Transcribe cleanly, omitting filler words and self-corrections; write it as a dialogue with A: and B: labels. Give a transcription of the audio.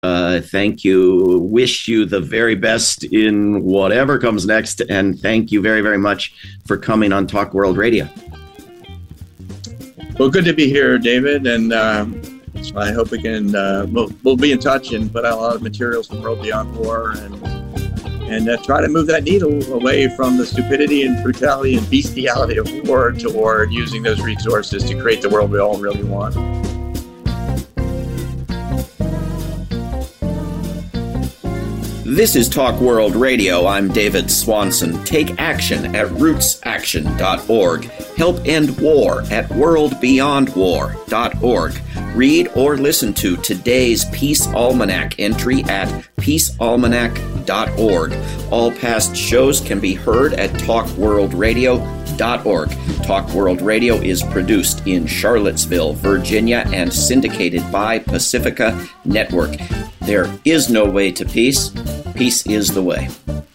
A: Thank you. Wish you the very best in whatever comes next. And thank you very, very much for coming on Talk World Radio.
B: Well, good to be here, David. And I hope we can, we'll be in touch and put out a lot of materials from World Beyond War and try to move that needle away from the stupidity and brutality and bestiality of war toward using those resources to create the world we all really want.
A: This is Talk World Radio. I'm David Swanson. Take action at rootsaction.org. Help end war at worldbeyondwar.org. Read or listen to today's Peace Almanac entry at peacealmanac.org. All past shows can be heard at talkworldradio.org. Talk World Radio is produced in Charlottesville, Virginia, and syndicated by Pacifica Network. There is no way to peace. Peace is the way.